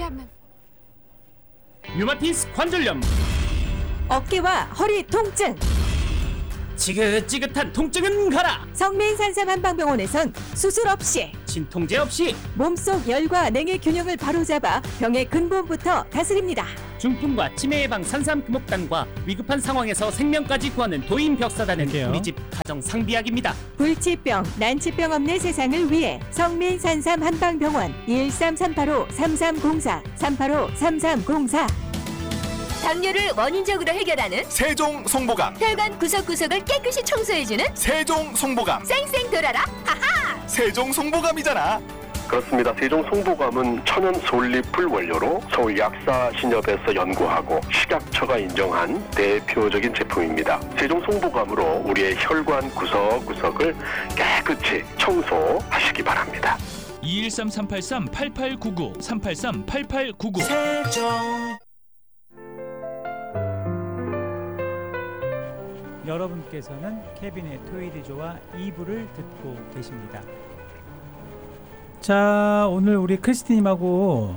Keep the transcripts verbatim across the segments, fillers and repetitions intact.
류마티스 관절염, 어깨와 허리 통증, 지긋지긋한 통증은 가라. 성민산삼 한방병원에선 수술 없이, 진통제 없이 몸속 열과 냉의 균형을 바로잡아 병의 근본부터 다스립니다. 중풍과 치매 예방 산삼 금옥단과 위급한 상황에서 생명까지 구하는 도인벽사단은 할게요. 우리 집 가정 상비약입니다. 불치병, 난치병 없는 세상을 위해 성민산삼 한방병원 일삼삼팔오 삼삼공사 삼팔오 삼삼공사. 당뇨를 원인적으로 해결하는 세종 송보감, 혈관 구석구석을 깨끗이 청소해주는 세종 송보감, 쌩쌩 돌아라 하하. 세종 송보감이잖아. 그렇습니다. 세종 송보감은 천연 솔잎을 원료로 서울 약사신협에서 연구하고 식약처가 인정한 대표적인 제품입니다. 세종 송보감으로 우리의 혈관 구석구석을 깨끗이 청소하시기 바랍니다. 이일삼 삼팔삼 팔팔구구 삼팔삼 팔팔구구. 세종. 여러분께서는 케빈의 토요일이조와 이 부를 듣고 계십니다. 자, 오늘 우리 크리스티님하고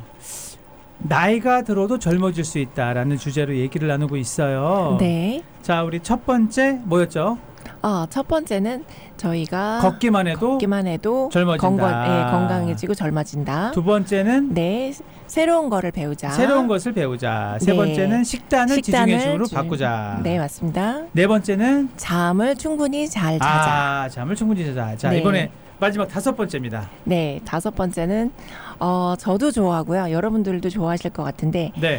나이가 들어도 젊어질 수 있다라는 주제로 얘기를 나누고 있어요. 네. 자, 우리 첫 번째 뭐였죠? 어, 첫 번째는 저희가 걷기만 해도 걷기만 해도 젊어진다. 건강, 예, 건강해지고 젊어진다. 두 번째는 네, 새로운 거를 배우자. 새로운 것을 배우자. 세 네. 번째는 식단을, 식단을 지중해 중으로 주- 바꾸자. 네, 맞습니다. 네 번째는 잠을 충분히 잘 자자. 아, 잠을 충분히 자자. 자, 네. 이번에 마지막 다섯 번째입니다. 네, 다섯 번째는 어, 저도 좋아하고요. 여러분들도 좋아하실 것 같은데 네.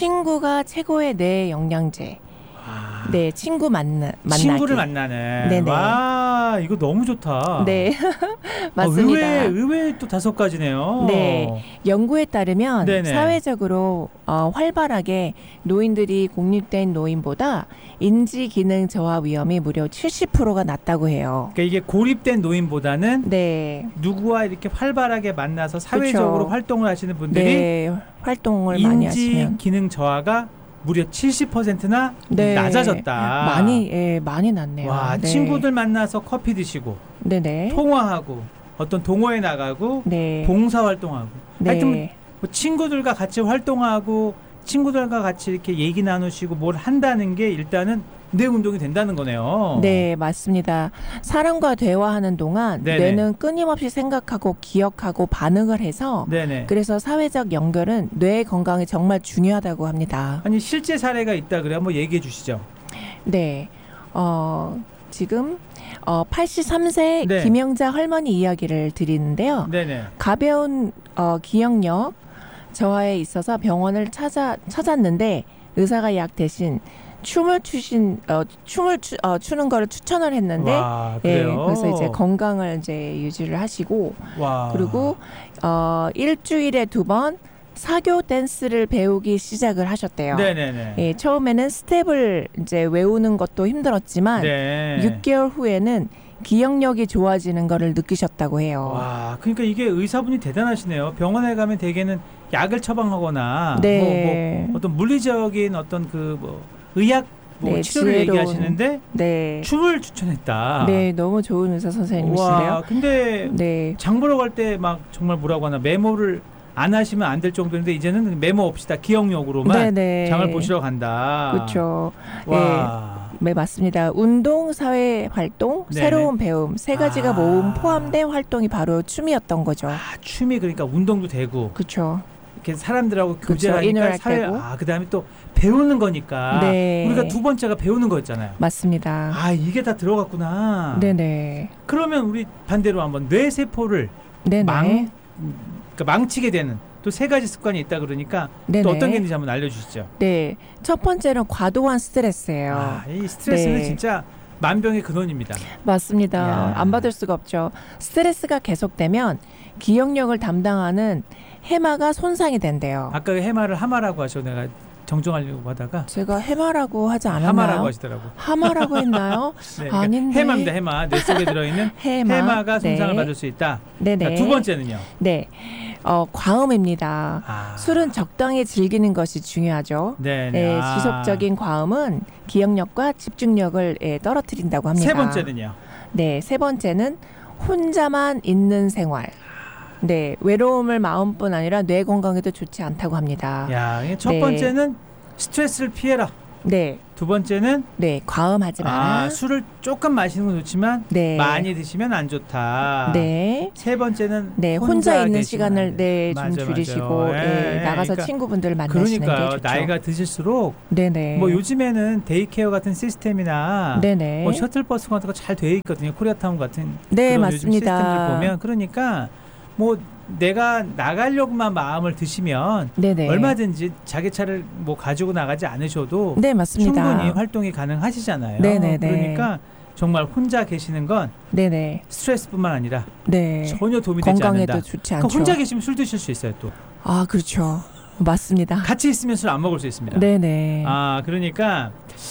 친구가 최고의 뇌 영양제. 아, 네, 친구 만나 만나기. 친구를 만나는. 네네. 와, 이거 너무 좋다. 네, 어, 맞습니다. 의외, 의외 또 다섯 가지네요. 네. 연구에 따르면 네네. 사회적으로 어, 활발하게 노인들이 공립된 노인보다 인지 기능 저하 위험이 무려 칠십 퍼센트가 낮다고 해요. 그러니까 이게 고립된 노인보다는 네. 누구와 이렇게 활발하게 만나서 사회적으로 그쵸. 활동을 하시는 분들이 네, 활동을 많이 인지 하시면 기능 저하가 무려 칠십 퍼센트나 네. 낮아졌다. 많이 예, 많이 낮네요. 와, 네. 친구들 만나서 커피 드시고 네네. 통화하고 어떤 동호회 나가고 네. 봉사 활동하고 네. 하여튼 뭐 친구들과 같이 활동하고 친구들과 같이 이렇게 얘기 나누시고 뭘 한다는 게 일단은 뇌 운동이 된다는 거네요. 네, 맞습니다. 사람과 대화하는 동안 네네. 뇌는 끊임없이 생각하고 기억하고 반응을 해서 네네. 그래서 사회적 연결은 뇌 건강에 정말 중요하다고 합니다. 아니 실제 사례가 있다 그래 한번 얘기해 주시죠. 네, 어, 지금 어, 팔십삼 세 네. 김영자 할머니 이야기를 드리는데요. 네네. 가벼운 어, 기억력 저하에 있어서 병원을 찾아 찾았는데 의사가 약 대신 춤을 추신 어, 춤을 추, 어, 추는 거를 추천을 했는데 와, 예, 그래요. 그래서 이제 건강을 이제 유지를 하시고 와. 그리고 어, 일주일에 두 번 사교 댄스를 배우기 시작을 하셨대요. 네네네. 예, 처음에는 스텝을 이제 외우는 것도 힘들었지만 네. 육 개월 후에는 기억력이 좋아지는 거를 느끼셨다고 해요. 와, 그러니까 이게 의사분이 대단하시네요. 병원에 가면 대개는 약을 처방하거나 네. 뭐, 뭐 어떤 물리적인 어떤 그 뭐 의학 뭐 네, 치료를 지혜로운- 얘기하시는데 네. 춤을 추천했다. 네, 너무 좋은 의사 선생님이시네요. 와, 근데 네. 장 보러 갈 때 막 정말 뭐라고 하나 메모를 안 하시면 안 될 정도인데 이제는 메모 없이 다 기억력으로만 네네. 장을 보시러 간다. 그렇죠. 와. 네. 네, 맞습니다. 운동, 사회 활동, 네네. 새로운 배움 세 가지가 아. 모음 포함된 활동이 바로 춤이었던 거죠. 아, 춤이 그러니까 운동도 되고 그렇죠. 이렇게 사람들하고 그쵸, 교제를 하니까 인터랙 사회 되고. 아 그다음에 또 배우는 거니까 네. 우리가 두 번째가 배우는 거였잖아요. 맞습니다. 아 이게 다 들어갔구나. 네네. 그러면 우리 반대로 한번 뇌 세포를 네네. 망 그러니까 망치게 되는 또 세 가지 습관이 있다 그러니까 네네. 또 어떤 게 있는지 한번 알려주시죠. 네. 첫 번째는 과도한 스트레스예요. 아, 이 스트레스는 네. 진짜 만병의 근원입니다. 맞습니다. 야. 안 받을 수가 없죠. 스트레스가 계속되면 기억력을 담당하는 해마가 손상이 된대요. 아까 해마를 하마라고 하셔 내가 정정하려고 하다가 제가 해마라고 하지 않았나요? 하마라고 하시더라고. 하마라고 했나요? 네, 그러니까 아닌데. 해마입니다. 해마 뇌 속에 들어있는 해마. 해마가 손상을 네. 받을 수 있다. 네네. 자, 두 번째는요. 네. 어, 과음입니다. 아. 술은 적당히 즐기는 것이 중요하죠. 네, 네, 아. 지속적인 과음은 기억력과 집중력을 예, 떨어뜨린다고 합니다. 세 번째는요. 네, 세 번째는 혼자만 있는 생활. 네, 외로움을 마음뿐 아니라 뇌 건강에도 좋지 않다고 합니다. 야, 첫 네. 번째는 스트레스를 피해라. 네, 두 번째는 네, 과음하지 마라. 아, 술을 조금 마시는 건 좋지만 네, 많이 드시면 안 좋다. 네, 세 번째는 네, 혼자, 있는 계시면 시간을 안 돼. 네, 좀 맞아, 줄이시고 맞아. 네, 예, 나가서 그러니까, 친구분들 만나시는 그러니까요. 게 좋죠. 나이가 드실수록 네네. 뭐 요즘에는 데이케어 같은 시스템이나 네네. 뭐 셔틀버스 같은 거 잘 돼 있거든요. 코리아타운 같은 네, 그런 요즘 시스템들 맞습니다. 보면 그러니까 뭐 내가 나가려고만 마음을 드시면 네네. 얼마든지 자기 차를 뭐 가지고 나가지 않으셔도 네, 맞습니다. 충분히 활동이 가능하시잖아요. 네네네. 그러니까 정말 혼자 계시는 건 네네. 스트레스뿐만 아니라 네. 전혀 도움이 되지 건강에도 않는다. 좋지 않죠. 그러니까 혼자 계시면 술 드실 수 있어요. 또 아, 그렇죠. 맞습니다. 같이 있으면 술 안 먹을 수 있습니다. 네네. 아 그러니까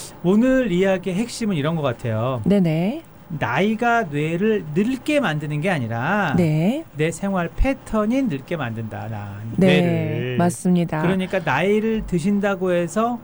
오늘 이야기의 핵심은 이런 것 같아요. 네네. 나이가 뇌를 늙게 만드는 게 아니라 네. 내 생활 패턴이 늙게 만든다. 나 네. 뇌를. 맞습니다. 그러니까 나이를 드신다고 해서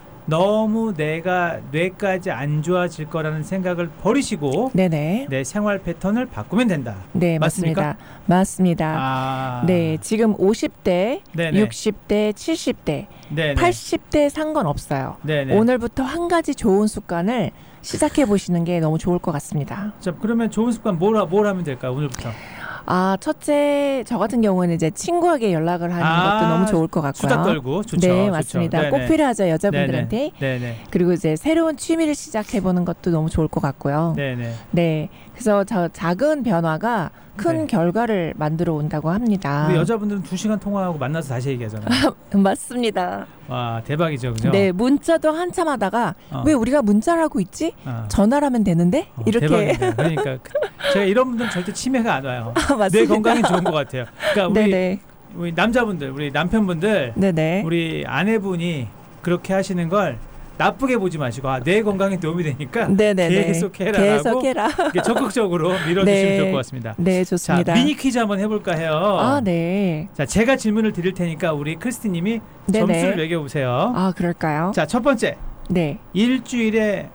너무 내가 뇌까지 안 좋아질 거라는 생각을 버리시고 네네. 내 생활 패턴을 바꾸면 된다. 네, 맞습니까? 맞습니다. 맞습니다. 아. 네, 지금 오십 대, 네네. 육십 대, 칠십 대, 네네. 팔십 대 상관없어요. 네네. 오늘부터 한 가지 좋은 습관을 시작해 보시는 게 너무 좋을 것 같습니다. 자, 그러면 좋은 습관 뭘, 하- 뭘 하면 될까요? 오늘부터. 아, 첫째, 저 같은 경우는 이제 친구에게 연락을 하는 아, 것도 너무 좋을 것 같고요. 수다 떨고 좋죠. 네, 좋죠. 맞습니다. 네네. 꼭 필요하죠, 여자분들한테. 네네. 네네. 그리고 이제 새로운 취미를 시작해 보는 것도 너무 좋을 것 같고요. 네네. 네, 그래서 저 작은 변화가 큰 네. 결과를 만들어 온다고 합니다. 우리 여자분들은 두 시간 통화하고 만나서 다시 얘기하잖아요. 맞습니다. 와, 대박이죠, 그죠? 네, 문자도 한참 하다가 어. 왜 우리가 문자를 하고 있지? 어. 전화를 하면 되는데? 어, 이렇게. 대박이네요. 그러니까 그- 제가 이런 분들은 절대 치매가 안 와요. 아, 맞습니다. 뇌 건강이 좋은 것 같아요. 그러니까 우리, 네네. 우리 남자분들, 우리 남편분들, 네네. 우리 아내분이 그렇게 하시는 걸 나쁘게 보지 마시고 아, 뇌 건강에 도움이 되니까 네네네. 계속 해라라고 계속 해라. 이렇게 적극적으로 밀어주시면 네. 좋을 것 같습니다. 네, 자, 좋습니다. 미니 퀴즈 한번 해볼까 해요. 아, 네. 자, 제가 질문을 드릴 테니까 우리 크리스티님이 네네. 점수를 매겨보세요. 아, 그럴까요? 자, 첫 번째. 네. 일주일에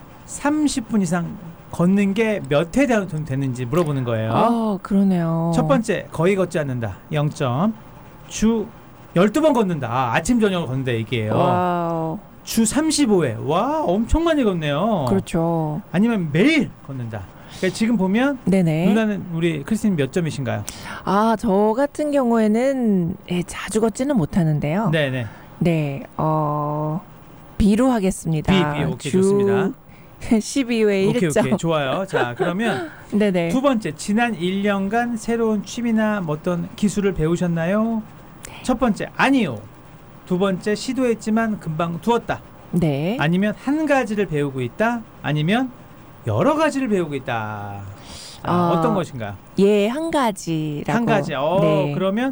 삼십 분 이상 걷는 게 몇 회 됐는지 물어보는 거예요. 아, 그러네요. 첫 번째, 거의 걷지 않는다. 영 점. 주 열두 번 걷는다. 아, 아침 저녁을 걷는다 얘기예요. 와우. 주 삼십오 회. 와, 엄청 많이 걷네요. 그렇죠. 아니면 매일 걷는다. 그러니까 지금 보면 네네. 누나는 우리 크리스틴 몇 점이신가요? 아, 저 같은 경우에는 예, 자주 걷지는 못하는데요. 네, 네. 네, 어, B로 하겠습니다. B, B. 오케이, 좋습니다. 십이 회 일 오케이, 점. 오케이. 좋아요. 자, 그러면 네네. 두 번째, 지난 일 년간 새로운 취미나 뭐 어떤 기술을 배우셨나요? 첫 번째, 아니요. 두 번째, 시도했지만 금방 두었다. 네. 아니면 한 가지를 배우고 있다. 아니면 여러 가지를 배우고 있다. 아, 아, 어떤 것인가요? 예, 한 가지라고. 한 가지. 어, 네. 그러면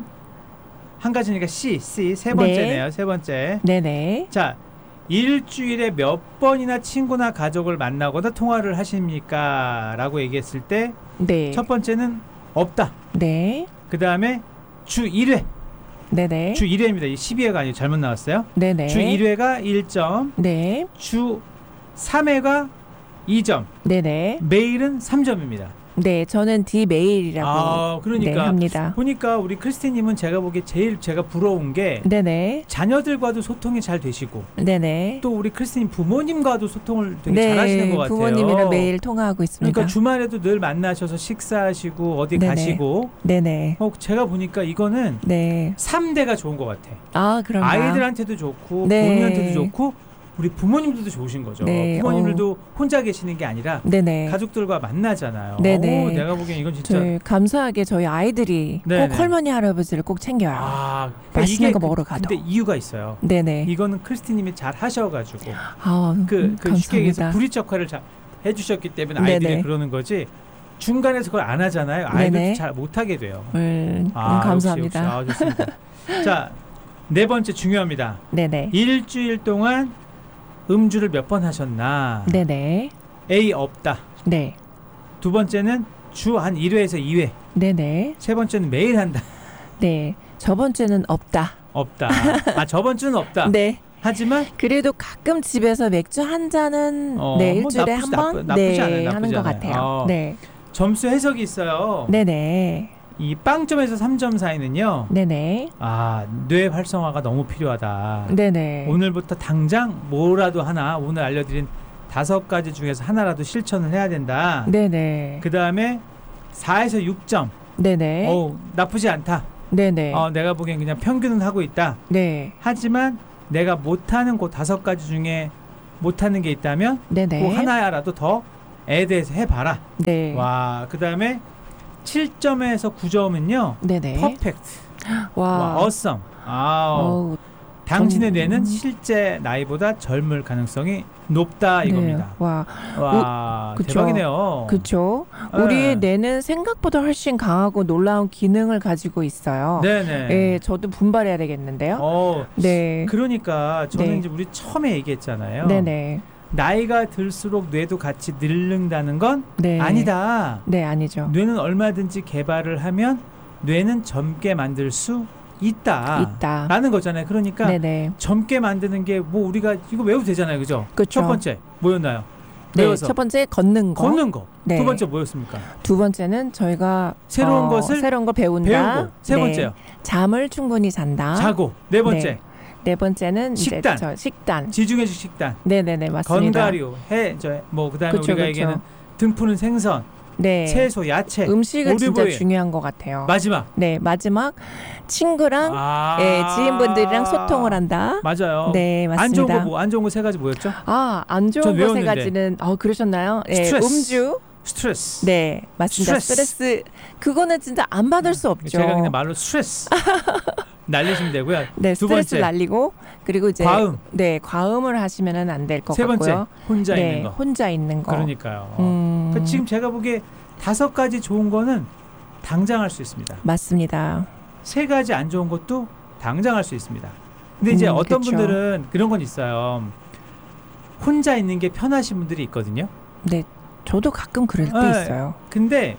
한 가지니까 C, C 세 네. 번째네요. 세 번째. 네네. 자, 일주일에 몇 번이나 친구나 가족을 만나거나 통화를 하십니까? 라고 얘기했을 때 네. 첫 번째는 없다. 네. 그 다음에 주 일 회. 네네. 주 일 회입니다. 이 십이 회가 아니고 잘못 나왔어요. 네네. 주 일 회가 일 점, 네. 주 삼 회가 이 점, 네네. 매일은 삼 점입니다. 네, 저는 D 메일이라고 아, 그러니까 네, 합니다. 보니까 우리 크리스티님은 제가 보기에 제일 제가 부러운 게 네네. 자녀들과도 소통이 잘 되시고 네네. 또 우리 크리스티님 부모님과도 소통을 되게 네, 잘하시는 것 같아요. 부모님이랑 매일 통화하고 있습니다. 그러니까 주말에도 늘 만나셔서 식사하시고 어디 네네. 가시고 네네. 어, 제가 보니까 이거는 네. 삼 대가 좋은 것 같아. 아, 그런가? 아이들한테도 좋고 네. 본인한테도 좋고 우리 부모님들도 좋으신 거죠. 네, 부모님들도 혼자 계시는 게 아니라 네네. 가족들과 만나잖아요. 네네. 오, 내가 보기엔 이건 진짜 저희 감사하게 저희 아이들이 네네. 꼭 할머니 할아버지를 꼭 챙겨요. 아, 맛있는 이게 거 그- 먹으러 가도. 근데 이유가 있어요. 네네. 이거는 크리스티님이 잘 하셔가지고 아, 그, 음, 그 쉽게 얘기해서 감사합니다. 브릿지 역할을 잘 해주셨기 때문에 아이들이 네네. 그러는 거지. 중간에서 그걸 안 하잖아요. 아이들도 네네. 잘 못하게 돼요. 음, 아, 음, 감사합니다. 역시, 역시. 아, 좋습니다. 자, 네 번째 중요합니다. 네네. 일주일 동안 음주를 몇 번 하셨나? 네네. A 없다. 네. 두 번째는 주 한 일 회에서 이 회. 네네. 세 번째는 매일 한다. 네. 저번 주는 없다. 없다. 아, 저번 주는 없다. 네. 하지만 그래도 가끔 집에서 맥주 한 잔은 어, 네, 뭐 일주일에 나쁘지- 한 번 나쁘- 나쁘지 네, 않아요. 하는 나쁘지 것 않아요. 같아요. 어. 네. 점수 해석이 있어요. 네네. 이 빵점에서 삼 점 사이는요. 네네. 아, 뇌 활성화가 너무 필요하다. 네네. 오늘부터 당장 뭐라도 하나 오늘 알려드린 다섯 가지 중에서 하나라도 실천을 해야 된다. 네네. 그 다음에 사에서 육 점. 네네. 어우, 나쁘지 않다. 네네. 어, 내가 보기엔 그냥 평균은 하고 있다. 네. 하지만 내가 못하는 그 다섯 가지 중에 못하는 게 있다면 네네. 그 하나라도 더에 대해서 해봐라. 네. 와, 그 다음에 칠 점에서 구 점은요. 네네. 퍼펙트. 와. 와, 어썸. 아, 어우, 당신의 좀- 뇌는 실제 나이보다 젊을 가능성이 높다 이겁니다. 네. 와. 와, 그쵸. 대박이네요. 그렇죠. 네. 우리의 뇌는 생각보다 훨씬 강하고 놀라운 기능을 가지고 있어요. 네네. 예, 저도 분발해야 되겠는데요. 어, 네. 그러니까 저는 네. 이제 우리 처음에 얘기했잖아요. 네네. 나이가 들수록 뇌도 같이 늙는다는 건 네. 아니다. 네, 아니죠. 뇌는 얼마든지 개발을 하면 뇌는 젊게 만들 수 있다. 있다. 라는 거잖아요. 그러니까 네네. 젊게 만드는 게 뭐 우리가 이거 외워도 되잖아요. 그죠? 그쵸. 첫 번째 뭐였나요? 네, 외워서 첫 번째 걷는 거. 걷는 거. 네. 두 번째 뭐였습니까? 두 번째는 저희가 새로운 어, 것을 새로운 걸 배운다. 배우고. 세 네. 번째요. 잠을 충분히 잔다. 자고. 네 번째. 네. 네 번째는 식단. 이제 저 식단. 지중해식 식단. 네네네 맞습니다. 건가류, 해, 저, 뭐 그다음에 그쵸, 우리가 그쵸. 얘기하는 등 푸는 생선, 네. 채소, 야채, 음식은 진짜 올리브오일. 중요한 것 같아요. 마지막. 네 마지막 친구랑 아, 예, 지인분들이랑 소통을 한다. 맞아요. 네 안 좋은 맞습니다. 거 뭐 안 좋은 거 세 가지 뭐였죠? 아, 안 전 좋은 것 세 외웠는데. 가지는 어 그러셨나요? 네, 스트레스. 음주. 스트레스. 네, 맞습니다. 스트레스. 스트레스. 그거는 진짜 안 받을 수 없죠. 제가 그냥 말로 스트레스 날리시면 되고요. 네, 두 스트레스 번째. 날리고 그리고 이제 과음. 네, 과음을 하시면은 안 될 것 세 번째 같고요. 혼자 네, 있는 거. 혼자 있는 거. 그러니까요. 음, 그러니까 지금 제가 보기에 다섯 가지 좋은 거는 당장 할 수 있습니다. 맞습니다. 세 가지 안 좋은 것도 당장 할 수 있습니다. 근데 이제 음, 어떤 그쵸. 분들은 그런 건 있어요. 혼자 있는 게 편하신 분들이 있거든요. 네, 저도 가끔 그럴 때 네. 있어요. 근데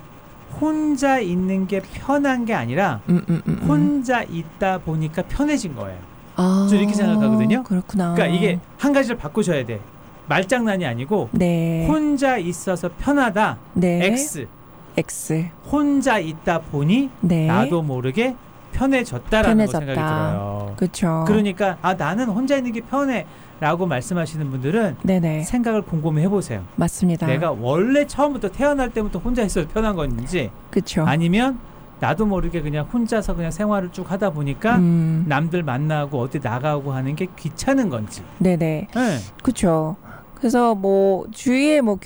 혼자 있는 게 편한 게 아니라 음, 음, 음, 음. 혼자 있다 보니까 편해진 거예요. 아, 저 이렇게 생각하거든요. 그렇구나. 그러니까 이게 한 가지를 바꾸셔야 돼. 말장난이 아니고 네, 혼자 있어서 편하다. 네, X. X. 혼자 있다 보니 네, 나도 모르게 편해졌다라는 거 편해졌다. 생각이 들어요. 그렇죠. 그러니까 아 나는 혼자 있는 게 편해라고 말씀하시는 분들은 네네, 생각을 곰곰이 해보세요. 맞습니다. 내가 원래 처음부터 태어날 때부터 혼자 있어도 편한 건지 그렇죠. 아니면 나도 모르게 그냥 혼자서 그냥 생활을 쭉 하다 보니까 음, 남들 만나고 어디 나가고 하는 게 귀찮은 건지. 네네, 네. 그렇죠. 그래서 뭐 주위에 뭐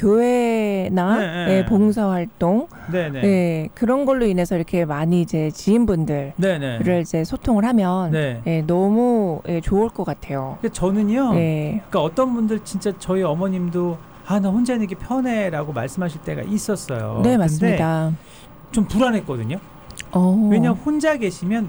교회나 네, 네. 예, 봉사활동, 네네. 예, 그런 걸로 인해서 이렇게 많이 이제 지인분들을 네네. 이제 소통을 하면 네. 예, 너무 예, 좋을 것 같아요. 근데 저는요. 예, 그러니까 어떤 분들 진짜 저희 어머님도 아 나 혼자 있는 게 편해라고 말씀하실 때가 있었어요. 네 근데 맞습니다. 좀 불안했거든요. 어, 왜냐면 혼자 계시면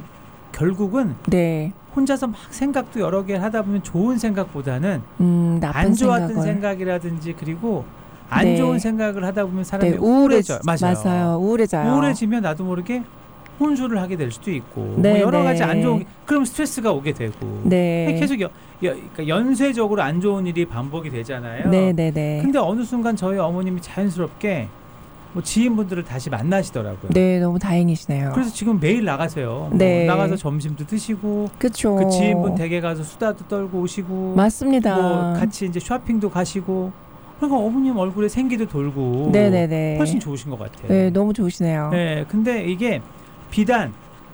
결국은 네, 혼자서 막 생각도 여러 개 하다 보면 좋은 생각보다는 음, 나쁜 안 좋았던 생각을. 생각이라든지 그리고 안 네. 좋은 생각을 하다 보면 사람이 네, 우울해져. 우울해져요. 맞아요. 맞아요. 우울해져요. 우울해지면 나도 모르게 혼술을 하게 될 수도 있고 네, 뭐 여러 네. 가지 안 좋은 그럼 스트레스가 오게 되고 네, 계속 여, 여, 그러니까 연쇄적으로 안 좋은 일이 반복이 되잖아요. 네, 네, 네. 근데 어느 순간 저희 어머님이 자연스럽게 뭐 지인분들을 다시 만나시더라고요. 네, 너무 다행이시네요. 그래서 지금 매일 나가세요. 네. 뭐 나가서 점심도 드시고 그렇죠. 그 지인분 댁에 가서 수다도 떨고 오시고 맞습니다. 뭐 같이 이제 쇼핑도 가시고 그러니까 어머님 얼굴에 생기도 돌고 네, 네, 네. 훨씬 좋으신 것 같아요. 네, 너무 좋으시네요. 네, 근데 이게 비단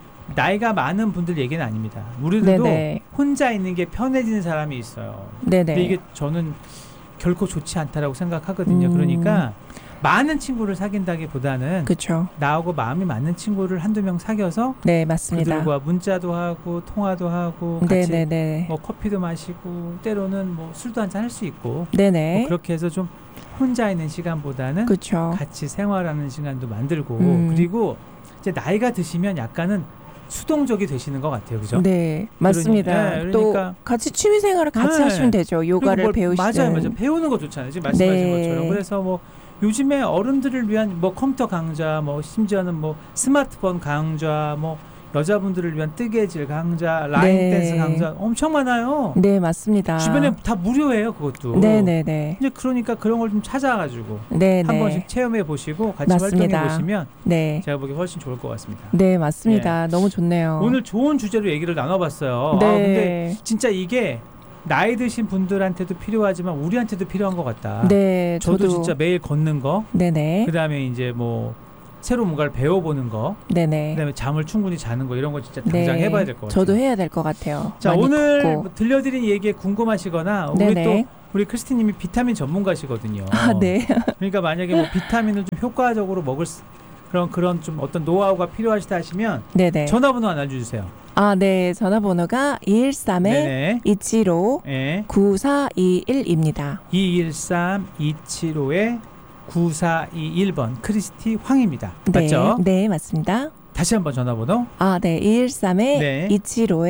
나이가 많은 분들 얘기는 아닙니다. 우리들도 네네. 혼자 있는 게 편해지는 사람이 있어요. 네, 근데 네. 이게 저는 결코 좋지 않다라고 생각하거든요. 음. 그러니까 많은 친구를 사귄다기보다는 그렇죠. 나하고 마음이 맞는 친구를 한두 명 사귀어서 네, 맞습니다. 그들과 문자도 하고 통화도 하고 네, 같이 네, 네. 뭐 커피도 마시고 때로는 뭐 술도 한잔 할 수 있고 네, 네. 뭐 그렇게 해서 좀 혼자 있는 시간보다는 그렇죠. 같이 생활하는 시간도 만들고 음. 그리고 이제 나이가 드시면 약간은 수동적이 되시는 것 같아요, 그죠? 네, 맞습니다. 그러니- 네, 그러니까- 또 같이 취미 생활을 같이 네. 하시면 되죠. 그리고 요가를 뭘- 배우시는. 맞아요, 맞아요. 배우는 거 좋잖아요. 지금 말씀하신 네. 것처럼. 그래서 뭐 요즘에 어른들을 위한 뭐 컴퓨터 강좌, 뭐 심지어는 뭐 스마트폰 강좌, 뭐 여자분들을 위한 뜨개질 강좌, 라인 네. 댄스 강좌 엄청 많아요. 네, 맞습니다. 주변에 다 무료예요, 그것도. 네네네. 이제 그러니까 그런 걸 좀 찾아가지고 네네. 한 번씩 체험해 보시고 같이 맞습니다. 활동해 보시면 네. 제가 보기 훨씬 좋을 것 같습니다. 네, 맞습니다. 너무 좋네요. 오늘 좋은 주제로 얘기를 나눠봤어요. 네. 아, 근데 진짜 이게 나이 드신 분들한테도 필요하지만 우리한테도 필요한 것 같다. 네, 저도, 저도 진짜 매일 걷는 거, 네네. 그다음에 이제 뭐 새로 뭔가를 배워보는 거, 네네. 그다음에 잠을 충분히 자는 거 이런 거 진짜 당장 네. 해봐야 될 것 같아요. 저도 해야 될 것 같아요. 자, 많이 오늘 걷고. 뭐 들려드린 얘기에 궁금하시거나 우리 네네. 또 우리 크리스티님이 비타민 전문가시거든요. 아, 네. 그러니까 만약에 뭐 비타민을 좀 효과적으로 먹을 수, 그런 그런 좀 어떤 노하우가 필요하시다 하시면 네네. 전화번호 하나 주세요. 아, 네. 전화번호가 이일삼 네네. 이칠오 예. 구사이일입니다. 이일삼 이칠오에 구사이일 번 크리스티 황입니다. 네. 맞죠? 네, 맞습니다. 다시 한번 전화번호. 아, 네. 이일삼 네. 이칠오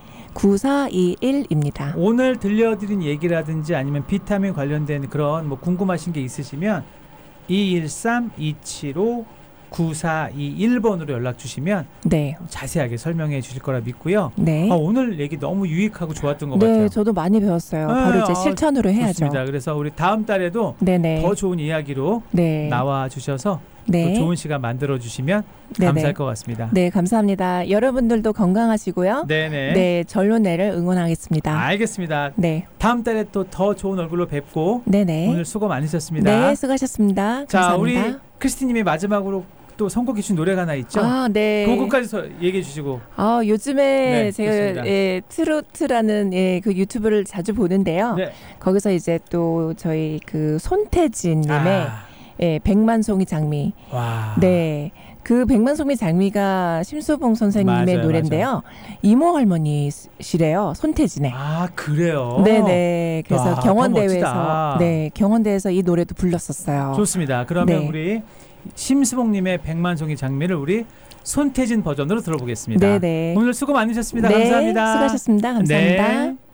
구사이일입니다. 오늘 들려드린 얘기라든지 아니면 비타민 관련된 그런 뭐 궁금하신 게 있으시면 이일삼 이칠오 구사이일 번으로 연락 주시면 네. 자세하게 설명해 주실 거라 믿고요. 네. 아, 오늘 얘기 너무 유익하고 좋았던 것 네, 같아요. 저도 많이 배웠어요. 네, 바로 이제 아, 실천으로 해야죠. 좋습니다. 그래서 우리 다음 달에도 네네. 더 좋은 이야기로 네. 나와 주셔서 네. 또 좋은 시간 만들어 주시면 네네. 감사할 것 같습니다. 네, 감사합니다. 여러분들도 건강하시고요. 네네. 네, 전론회를 응원하겠습니다. 알겠습니다. 네. 다음 달에 또 더 좋은 얼굴로 뵙고 네네. 오늘 수고 많으셨습니다. 네, 수고하셨습니다. 자, 감사합니다. 우리 크리스티님이 마지막으로 또 선곡해 주신 노래가 하나 있죠? 아, 네. 그거까지 서- 얘기해 주시고. 아, 요즘에 네, 제가 좋습니다. 예, 트로트라는 예, 그 유튜브를 자주 보는데요. 네. 거기서 이제 또 저희 그 손태진님의 아, 예, 백만송이 장미. 와. 네. 그 백만송이 장미가 심수봉 선생님의 맞아요, 노래인데요. 이모 할머니시래요. 손태진의. 아, 그래요? 네네. 그래서 와, 더 경원대회에서 멋지다. 네 경원대회에서 이 노래도 불렀었어요. 좋습니다. 그러면 네. 우리 심수봉님의 백만송이 장미를 우리 손태진 버전으로 들어보겠습니다. 네네. 오늘 수고 많으셨습니다. 네, 감사합니다. 수고하셨습니다. 감사합니다. 네.